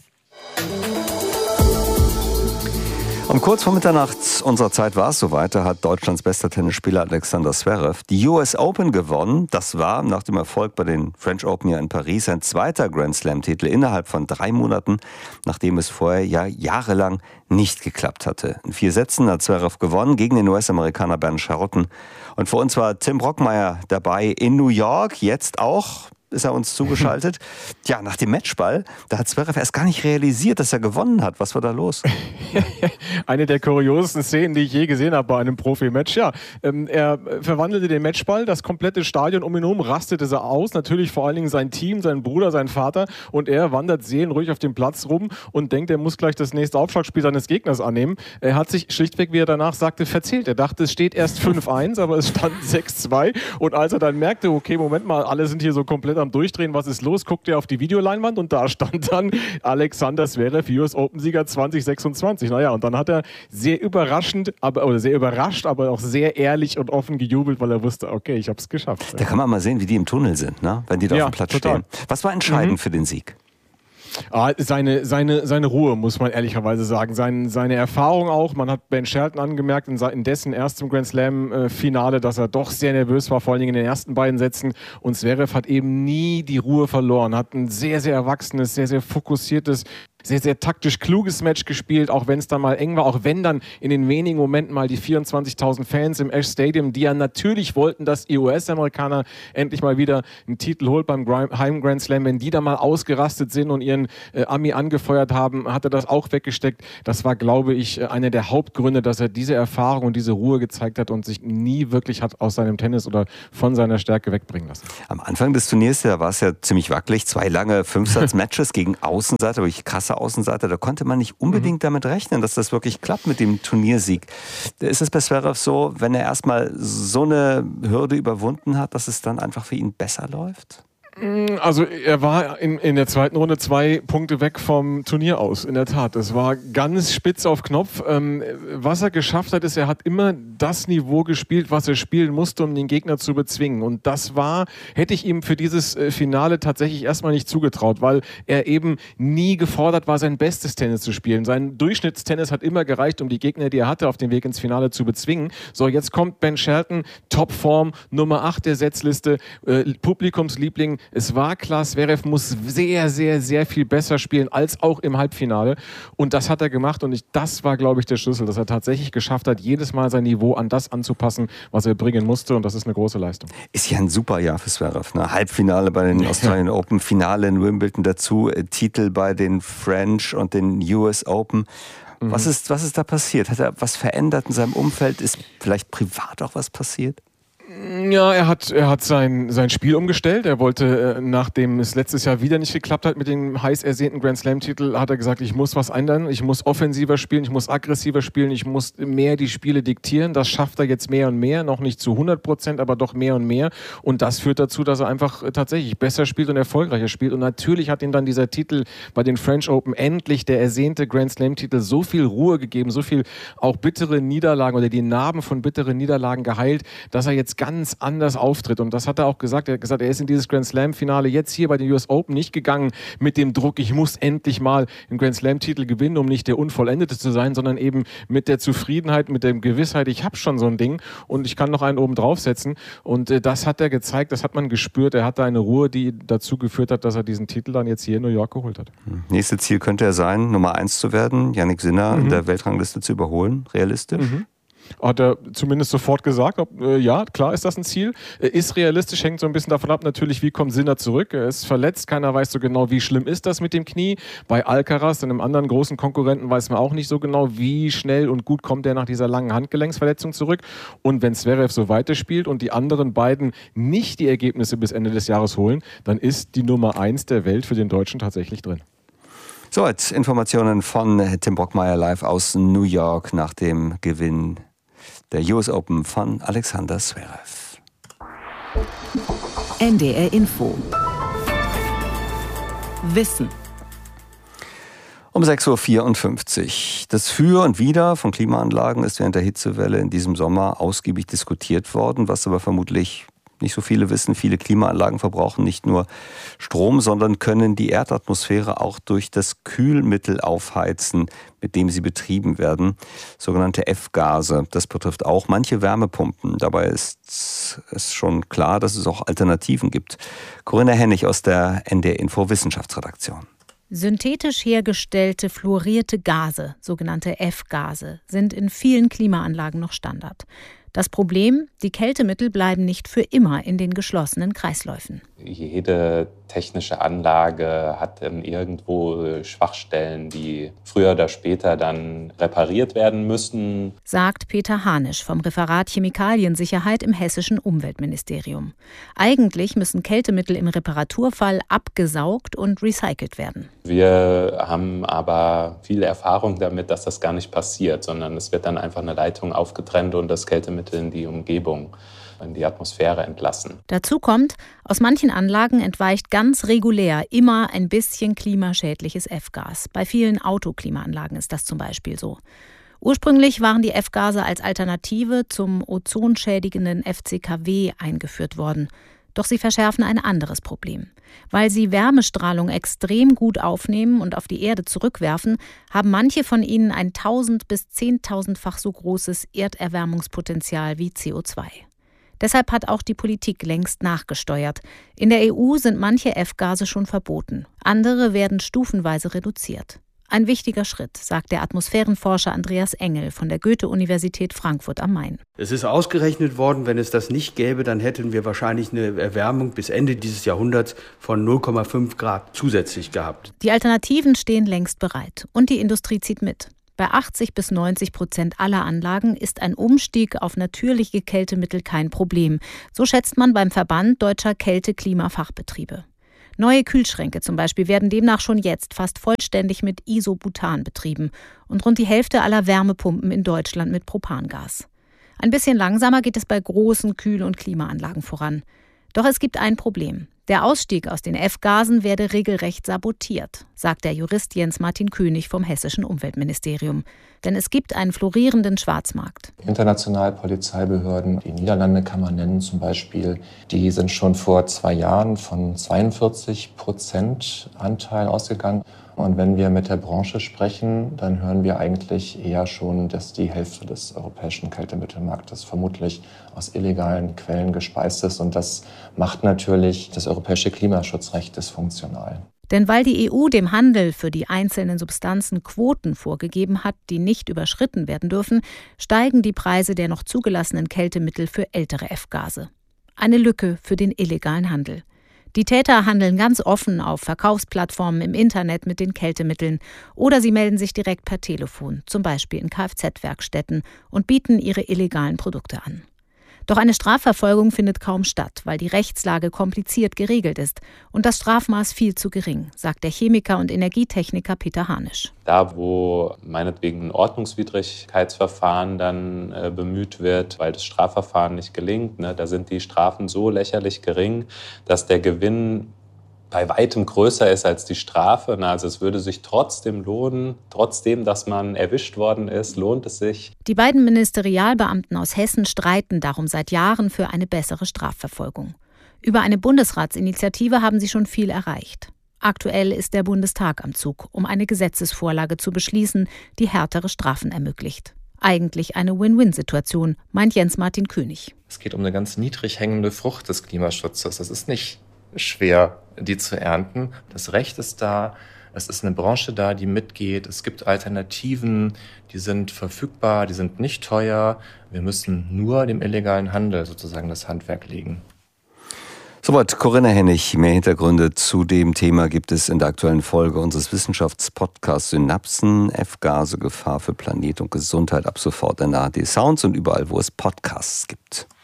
Um kurz vor Mitternacht unserer Zeit war es soweit, da hat Deutschlands bester Tennisspieler Alexander Zverev die U S Open gewonnen. Das war nach dem Erfolg bei den French Open ja in Paris ein zweiter Grand Slam-Titel innerhalb von drei Monaten, nachdem es vorher ja jahrelang nicht geklappt hatte. In vier Sätzen hat Zverev gewonnen gegen den U S-Amerikaner Bernd Charrotten. Und für uns war Tim Brockmeier dabei in New York, jetzt auch. Ist er uns zugeschaltet. Ja, nach dem Matchball, da hat Zverev erst gar nicht realisiert, dass er gewonnen hat. Was war da los? Eine der kuriosesten Szenen, die ich je gesehen habe bei einem Profi-Match. Ja, ähm, er verwandelte den Matchball, das komplette Stadion um ihn herum rastete so aus. Natürlich vor allen Dingen sein Team, sein Bruder, sein Vater. Und er wandert seelenruhig auf dem Platz rum und denkt, er muss gleich das nächste Aufschlagspiel seines Gegners annehmen. Er hat sich schlichtweg, wie er danach sagte, verzählt. Er dachte, es steht erst fünf eins, aber es stand sechs zwei. Und als er dann merkte, okay, Moment mal, alle sind hier so komplett am am Durchdrehen, was ist los? Guckt er auf die Videoleinwand und da stand dann Alexander Zverev, U S Open-Sieger zwanzig sechsundzwanzig. Naja, und dann hat er sehr überraschend, aber, oder sehr überrascht, aber auch sehr ehrlich und offen gejubelt, weil er wusste, okay, ich habe es geschafft. Da kann man mal sehen, wie die im Tunnel sind, ne? Wenn die da ja, auf dem Platz total. stehen. Was war entscheidend Mhm. für den Sieg? Ah, seine, seine, seine Ruhe, muss man ehrlicherweise sagen. Sein, seine Erfahrung auch. Man hat Ben Shelton angemerkt in, in dessen erstem Grand Slam-Finale, dass er doch sehr nervös war, vor allen Dingen in den ersten beiden Sätzen. Und Zverev hat eben nie die Ruhe verloren. Hat ein sehr, sehr erwachsenes, sehr, sehr fokussiertes, sehr, sehr taktisch kluges Match gespielt, auch wenn es dann mal eng war, auch wenn dann in den wenigen Momenten mal die vierundzwanzigtausend Fans im Ash Stadium, die ja natürlich wollten, dass die U S-Amerikaner endlich mal wieder einen Titel holt beim Heim Grand Slam, wenn die da mal ausgerastet sind und ihren äh, Ami angefeuert haben, hat er das auch weggesteckt. Das war, glaube ich, einer der Hauptgründe, dass er diese Erfahrung und diese Ruhe gezeigt hat und sich nie wirklich hat aus seinem Tennis oder von seiner Stärke wegbringen lassen. Am Anfang des Turniers, da war es ja ziemlich wackelig, zwei lange Fünfsatz-Matches gegen Außenseiter, wirklich krasse Außenseiter, da konnte man nicht unbedingt mhm. damit rechnen, dass das wirklich klappt mit dem Turniersieg. Ist es bei Zverev so, wenn er erstmal so eine Hürde überwunden hat, dass es dann einfach für ihn besser läuft? Also er war in, in der zweiten Runde zwei Punkte weg vom Turnier aus, in der Tat. Es war ganz spitz auf Knopf. Ähm, was er geschafft hat, ist, er hat immer das Niveau gespielt, was er spielen musste, um den Gegner zu bezwingen. Und das war, hätte ich ihm für dieses äh, Finale tatsächlich erstmal nicht zugetraut, weil er eben nie gefordert war, sein bestes Tennis zu spielen. Sein Durchschnittstennis hat immer gereicht, um die Gegner, die er hatte, auf dem Weg ins Finale zu bezwingen. So, jetzt kommt Ben Shelton, Topform, Nummer acht der Setzliste, äh, Publikumsliebling. Es war klar, Zverev muss sehr, sehr, sehr viel besser spielen als auch im Halbfinale. Und das hat er gemacht. Und ich, das war, glaube ich, der Schlüssel, dass er tatsächlich geschafft hat, jedes Mal sein Niveau an das anzupassen, was er bringen musste. Und das ist eine große Leistung. Ist ja ein super Jahr für Zverev. Ne? Halbfinale bei den Australian Open, Finale in Wimbledon dazu, äh, Titel bei den French und den U S Open. Mhm. Was ist, was ist da passiert? Hat er was verändert in seinem Umfeld? Ist vielleicht privat auch was passiert? Ja, er hat, er hat sein, sein Spiel umgestellt. Er wollte, äh, nachdem es letztes Jahr wieder nicht geklappt hat mit dem heiß ersehnten Grand Slam-Titel, hat er gesagt, ich muss was ändern. Ich muss offensiver spielen, ich muss aggressiver spielen, ich muss mehr die Spiele diktieren. Das schafft er jetzt mehr und mehr. Noch nicht zu hundert Prozent, aber doch mehr und mehr. Und das führt dazu, dass er einfach tatsächlich besser spielt und erfolgreicher spielt. Und natürlich hat ihm dann dieser Titel bei den French Open, endlich der ersehnte Grand Slam-Titel, so viel Ruhe gegeben, so viel auch bittere Niederlagen oder die Narben von bitteren Niederlagen geheilt, dass er jetzt ganz anders auftritt. Und das hat er auch gesagt. Er hat gesagt, er ist in dieses Grand Slam-Finale jetzt hier bei den U S Open nicht gegangen mit dem Druck, ich muss endlich mal einen Grand Slam-Titel gewinnen, um nicht der Unvollendete zu sein, sondern eben mit der Zufriedenheit, mit der Gewissheit, ich habe schon so ein Ding und ich kann noch einen oben draufsetzen. Und äh, das hat er gezeigt, das hat man gespürt. Er hatte eine Ruhe, die dazu geführt hat, dass er diesen Titel dann jetzt hier in New York geholt hat. Nächstes Ziel könnte er sein, Nummer eins zu werden, Jannik Sinner mhm. in der Weltrangliste zu überholen. Realistisch? Mhm. Hat er zumindest sofort gesagt, ob, äh, ja, klar ist das ein Ziel. Äh, ist realistisch, hängt so ein bisschen davon ab, natürlich, wie kommt Sinner zurück. Er ist verletzt, keiner weiß so genau, wie schlimm ist das mit dem Knie. Bei Alcaraz, einem anderen großen Konkurrenten, weiß man auch nicht so genau, wie schnell und gut kommt er nach dieser langen Handgelenksverletzung zurück. Und wenn Zverev so weiterspielt und die anderen beiden nicht die Ergebnisse bis Ende des Jahres holen, dann ist die Nummer eins der Welt für den Deutschen tatsächlich drin. So, jetzt Informationen von Tim Brockmeier live aus New York nach dem Gewinn der U S Open von Alexander Zverev. N D R Info. Wissen. Um sechs Uhr vierundfünfzig. Das Für und Wider von Klimaanlagen ist während der Hitzewelle in diesem Sommer ausgiebig diskutiert worden, was aber vermutlich nicht so viele wissen. Viele Klimaanlagen verbrauchen nicht nur Strom, sondern können die Erdatmosphäre auch durch das Kühlmittel aufheizen, mit dem sie betrieben werden, sogenannte F-Gase. Das betrifft auch manche Wärmepumpen. Dabei ist es schon klar, dass es auch Alternativen gibt. Corinna Hennig aus der N D R Info Wissenschaftsredaktion. Synthetisch hergestellte fluorierte Gase, sogenannte F-Gase, sind in vielen Klimaanlagen noch Standard. Das Problem, die Kältemittel bleiben nicht für immer in den geschlossenen Kreisläufen. Jede technische Anlage hat irgendwo Schwachstellen, die früher oder später dann repariert werden müssen. Sagt Peter Hanisch vom Referat Chemikaliensicherheit im hessischen Umweltministerium. Eigentlich müssen Kältemittel im Reparaturfall abgesaugt und recycelt werden. Wir haben aber viel Erfahrung damit, dass das gar nicht passiert, sondern es wird dann einfach eine Leitung aufgetrennt und das Kältemittel in die Umgebung in die Atmosphäre entlassen. Dazu kommt, aus manchen Anlagen entweicht ganz regulär immer ein bisschen klimaschädliches F-Gas. Bei vielen Autoklimaanlagen ist das zum Beispiel so. Ursprünglich waren die F-Gase als Alternative zum ozonschädigenden F C K W eingeführt worden. Doch sie verschärfen ein anderes Problem. Weil sie Wärmestrahlung extrem gut aufnehmen und auf die Erde zurückwerfen, haben manche von ihnen ein tausend- bis zehntausendfach so großes Erderwärmungspotenzial wie C O zwei. Deshalb hat auch die Politik längst nachgesteuert. In der E U sind manche F-Gase schon verboten. Andere werden stufenweise reduziert. Ein wichtiger Schritt, sagt der Atmosphärenforscher Andreas Engel von der Goethe-Universität Frankfurt am Main. Es ist ausgerechnet worden, wenn es das nicht gäbe, dann hätten wir wahrscheinlich eine Erwärmung bis Ende dieses Jahrhunderts von null Komma fünf Grad zusätzlich gehabt. Die Alternativen stehen längst bereit und die Industrie zieht mit. Bei achtzig bis neunzig Prozent aller Anlagen ist ein Umstieg auf natürliche Kältemittel kein Problem. So schätzt man beim Verband Deutscher Kälte-Klima-Fachbetriebe. Neue Kühlschränke zum Beispiel werden demnach schon jetzt fast vollständig mit Isobutan betrieben und rund die Hälfte aller Wärmepumpen in Deutschland mit Propangas. Ein bisschen langsamer geht es bei großen Kühl- und Klimaanlagen voran. Doch es gibt ein Problem. Der Ausstieg aus den F-Gasen werde regelrecht sabotiert, sagt der Jurist Jens-Martin König vom Hessischen Umweltministerium. Denn es gibt einen florierenden Schwarzmarkt. International Polizeibehörden, die Niederlande kann man nennen zum Beispiel, die sind schon vor zwei Jahren von zweiundvierzig Prozent Anteil ausgegangen. Und wenn wir mit der Branche sprechen, dann hören wir eigentlich eher schon, dass die Hälfte des europäischen Kältemittelmarktes vermutlich aus illegalen Quellen gespeist ist. Und das macht natürlich das europäische Klimaschutzrecht dysfunktional. Denn weil die E U dem Handel für die einzelnen Substanzen Quoten vorgegeben hat, die nicht überschritten werden dürfen, steigen die Preise der noch zugelassenen Kältemittel für ältere F-Gase. Eine Lücke für den illegalen Handel. Die Täter handeln ganz offen auf Verkaufsplattformen im Internet mit den Kältemitteln oder sie melden sich direkt per Telefon, zum Beispiel in Kfz-Werkstätten, und bieten ihre illegalen Produkte an. Doch eine Strafverfolgung findet kaum statt, weil die Rechtslage kompliziert geregelt ist und das Strafmaß viel zu gering, sagt der Chemiker und Energietechniker Peter Harnisch. Da, wo meinetwegen ein Ordnungswidrigkeitsverfahren dann äh, bemüht wird, weil das Strafverfahren nicht gelingt, ne, da sind die Strafen so lächerlich gering, dass der Gewinn bei weitem größer ist als die Strafe. Also es würde sich trotzdem lohnen, trotzdem, dass man erwischt worden ist, lohnt es sich. Die beiden Ministerialbeamten aus Hessen streiten darum seit Jahren für eine bessere Strafverfolgung. Über eine Bundesratsinitiative haben sie schon viel erreicht. Aktuell ist der Bundestag am Zug, um eine Gesetzesvorlage zu beschließen, die härtere Strafen ermöglicht. Eigentlich eine Win-Win-Situation, meint Jens-Martin König. Es geht um eine ganz niedrig hängende Frucht des Klimaschutzes. Das ist nicht schwer, die zu ernten. Das Recht ist da, es ist eine Branche da, die mitgeht. Es gibt Alternativen, die sind verfügbar, die sind nicht teuer. Wir müssen nur dem illegalen Handel sozusagen das Handwerk legen. Soweit Corinna Hennig. Mehr Hintergründe zu dem Thema gibt es in der aktuellen Folge unseres Wissenschaftspodcasts Synapsen, F-Gase, Gefahr für Planet und Gesundheit ab sofort in A R D Sounds und überall, wo es Podcasts gibt.